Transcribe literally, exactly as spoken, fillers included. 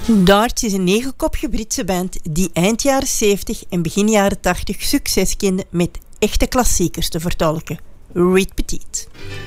Darts is een negenkopje Britse band die eind jaren zeventig en begin jaren tachtig succes kende met echte klassiekers te vertolken. Reed Petit.